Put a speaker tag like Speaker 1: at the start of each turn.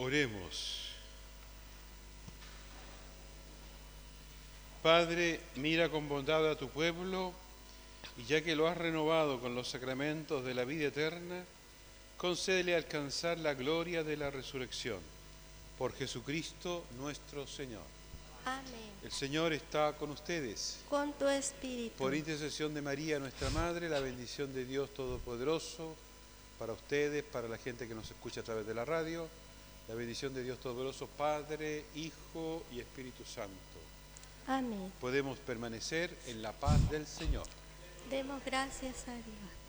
Speaker 1: Oremos. Padre, mira con bondad a tu pueblo y ya que lo has renovado con los sacramentos de la vida eterna, concédele alcanzar la gloria de la resurrección. Por Jesucristo nuestro Señor.
Speaker 2: Amén.
Speaker 1: El Señor está con ustedes.
Speaker 2: Con tu espíritu.
Speaker 1: Por intercesión de María, nuestra Madre, la bendición de Dios Todopoderoso, para ustedes, para la gente que nos escucha a través de la radio, la bendición de Dios Todopoderoso, Padre, Hijo y Espíritu Santo.
Speaker 2: Amén.
Speaker 1: Podemos permanecer en la paz del Señor.
Speaker 2: Demos gracias a Dios.